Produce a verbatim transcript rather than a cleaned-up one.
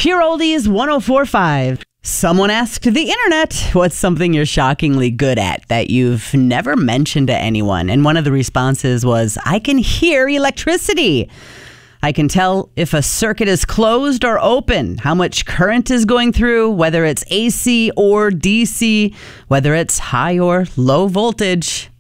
Pure Oldies one oh four point five. Someone asked the internet, what's something you're shockingly good at that you've never mentioned to anyone? And one of the responses was, I can hear electricity. I can tell if a circuit is closed or open, how much current is going through, whether it's A C or D C, whether it's high or low voltage.